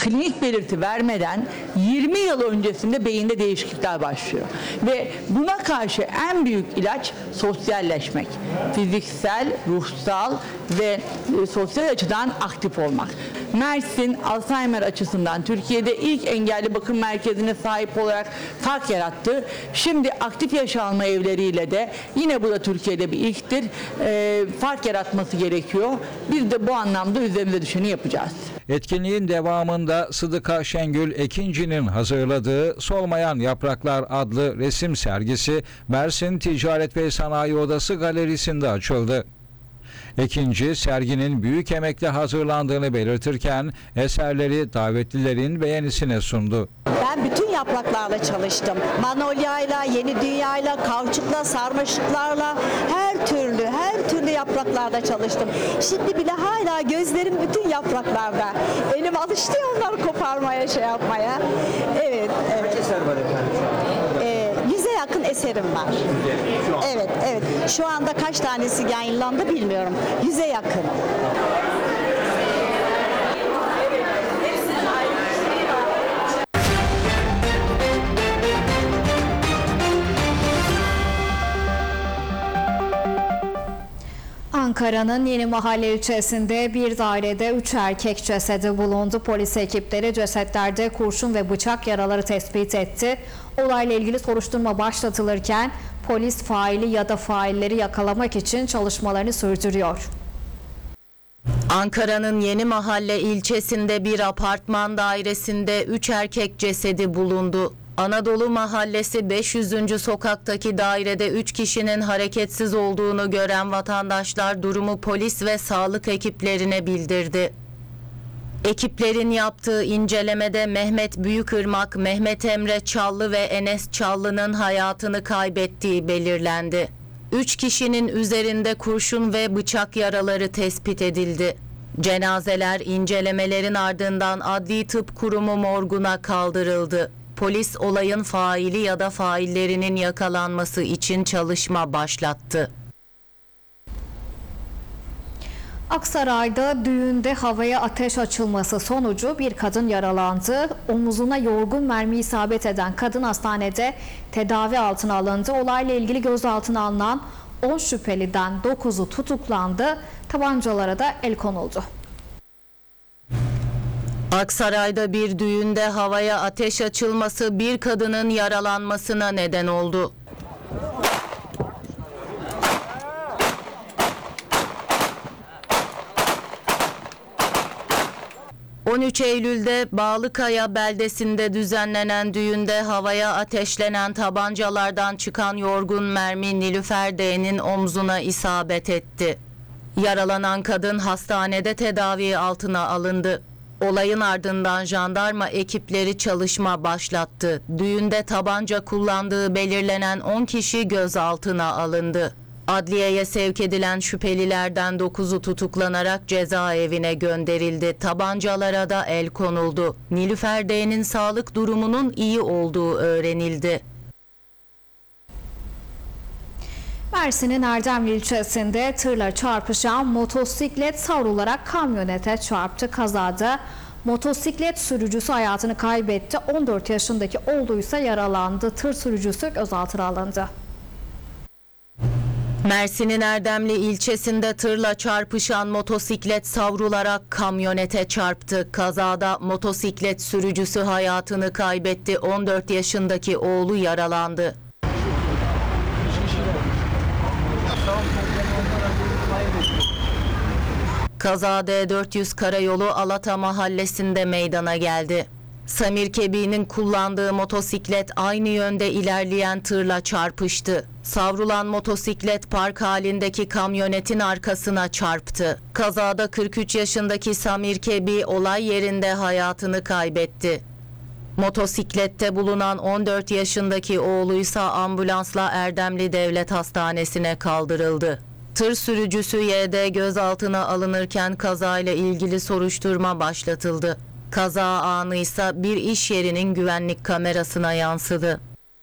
klinik belirti vermeden 20 yıl öncesinde beyinde değişiklikler başlıyor. Ve buna karşı en büyük ilaç sosyalleşmek. Fiziksel, ruhsal ve sosyal açıdan aktif olmak. Mersin Alzheimer açısından Türkiye'de ilk engelli bakım merkezine sahip olarak fark yarattı. Şimdi aktif yaş alma evleriyle de yine bu da Türkiye'de bir ilktir. Fark yaratması gerekiyor. Biz de bu anlamda üzerimize düşeni yapacağız. Etkinliğin devamında Sıdıka Şengül Ekinci'nin hazırladığı Solmayan Yapraklar adlı resim sergisi Mersin Ticaret ve Sanayi Odası Galerisi'nde açıldı. Ekinci, serginin büyük emekle hazırlandığını belirtirken eserleri davetlilerin beğenisine sundu. Ben bütün yapraklarla çalıştım. Manolyayla, yeni dünyayla, kauçukla, sarmaşıklarla her türlü yapraklarda çalıştım. Şimdi bile hala gözlerim bütün yapraklarda. Elim alıştı onları koparmaya, şey yapmaya. Evet. Kaç eser var efendim? 100'e yakın eserim var. Evet. Şu anda kaç tanesi yayınlandı bilmiyorum. 100'e yakın. Ankara'nın Yenimahalle ilçesinde bir dairede 3 erkek cesedi bulundu. Polis ekipleri cesetlerde kurşun ve bıçak yaraları tespit etti. Olayla ilgili soruşturma başlatılırken polis faili ya da failleri yakalamak için çalışmalarını sürdürüyor. Ankara'nın Yenimahalle ilçesinde bir apartman dairesinde 3 erkek cesedi bulundu. Anadolu Mahallesi 500. sokaktaki dairede 3 kişinin hareketsiz olduğunu gören vatandaşlar durumu polis ve sağlık ekiplerine bildirdi. Ekiplerin yaptığı incelemede Mehmet Büyükırmak, Mehmet Emre Çallı ve Enes Çallı'nın hayatını kaybettiği belirlendi. 3 kişinin üzerinde kurşun ve bıçak yaraları tespit edildi. Cenazeler incelemelerin ardından Adli Tıp Kurumu morguna kaldırıldı. Polis olayın faili ya da faillerinin yakalanması için çalışma başlattı. Aksaray'da düğünde havaya ateş açılması sonucu bir kadın yaralandı. Omuzuna yorgun mermi isabet eden kadın hastanede tedavi altına alındı. Olayla ilgili gözaltına alınan 10 şüpheliden 9'u tutuklandı. Tabancalara da el konuldu. Aksaray'da bir düğünde havaya ateş açılması bir kadının yaralanmasına neden oldu. 13 Eylül'de Bağlıkaya beldesinde düzenlenen düğünde havaya ateşlenen tabancalardan çıkan yorgun mermi Nilüfer D'nin omzuna isabet etti. Yaralanan kadın hastanede tedavi altına alındı. Olayın ardından jandarma ekipleri çalışma başlattı. Düğünde tabanca kullandığı belirlenen 10 kişi gözaltına alındı. Adliyeye sevk edilen şüphelilerden 9'u tutuklanarak cezaevine gönderildi. Tabancalara da el konuldu. Nilüfer D'nin sağlık durumunun iyi olduğu öğrenildi. Mersin'in Erdemli ilçesinde tırla çarpışan motosiklet savrularak kamyonete çarptı. Kazada motosiklet sürücüsü hayatını kaybetti. 14 yaşındaki oğlu ise yaralandı. Tır sürücüsü gözaltına alındı. Mersin'in Erdemli ilçesinde tırla çarpışan motosiklet savrularak kamyonete çarptı. Kazada motosiklet sürücüsü hayatını kaybetti. 14 yaşındaki oğlu yaralandı. Kaza D400 Karayolu Alata mahallesinde meydana geldi. Samir Kebi'nin kullandığı motosiklet aynı yönde ilerleyen tırla çarpıştı. Savrulan motosiklet park halindeki kamyonetin arkasına çarptı. Kazada 43 yaşındaki Samir Kebi olay yerinde hayatını kaybetti. Motosiklette bulunan 14 yaşındaki oğluysa ambulansla Erdemli Devlet Hastanesi'ne kaldırıldı. Tır sürücüsü YD gözaltına alınırken kazayla ilgili soruşturma başlatıldı. Kaza anı ise bir iş yerinin güvenlik kamerasına yansıdı.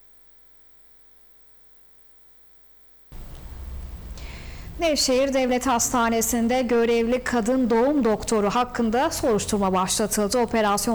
Nevşehir Devlet Hastanesi'nde görevli kadın doğum doktoru hakkında soruşturma başlatıldı. Operasyon